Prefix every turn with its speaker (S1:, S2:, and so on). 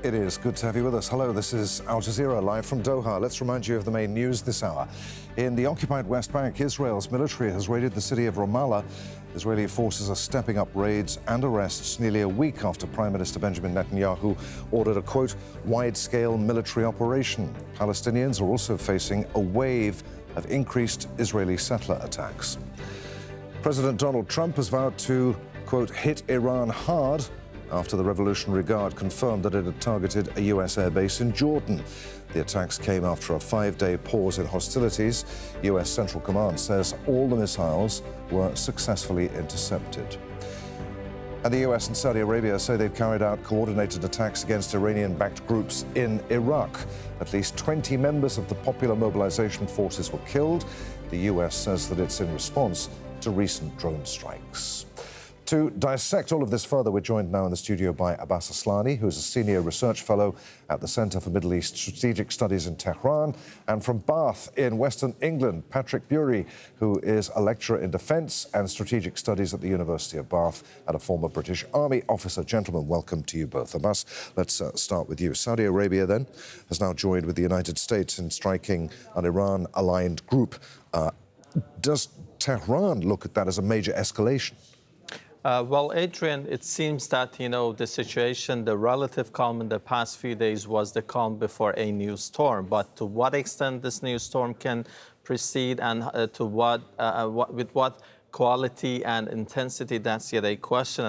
S1: It is good to have you with us. Hello, this is Al Jazeera live from Doha. Let's remind you of the main news this hour. In the occupied West Bank, Israel's military has raided the city of Ramallah. Israeli forces are stepping up raids and arrests nearly a week after Prime Minister Benjamin Netanyahu ordered a, quote, wide-scale military operation. Palestinians are also facing a wave of increased Israeli settler attacks. President Donald Trump has vowed to, quote, hit Iran hard after the Revolutionary Guard confirmed that it had targeted a U.S. airbase in Jordan. The attacks came after a 5-day pause in hostilities. U.S. Central Command says all the missiles were successfully intercepted. And the U.S. and Saudi Arabia say they've carried out coordinated attacks against Iranian-backed groups in Iraq. At least 20 members of the Popular Mobilization Forces were killed. The U.S. says that it's in response to recent drone strikes. To dissect all of this further, we're joined now in the studio by Abbas Aslani, who is a senior research fellow at the Centre for Middle East Strategic Studies in Tehran, and from Bath in Western England, Patrick Bury, who is a lecturer in defence and strategic studies at the University of Bath and a former British Army officer. Gentlemen, welcome to you both. Abbas, let's start with you. Saudi Arabia, then, has now joined with the United States in striking an Iran-aligned group. Does Tehran look at that as a major escalation?
S2: Well, Adrian, it seems that, the situation, the relative calm in the past few days was the calm before a new storm. But to what extent this new storm can proceed and with what quality and intensity, that's yet a question.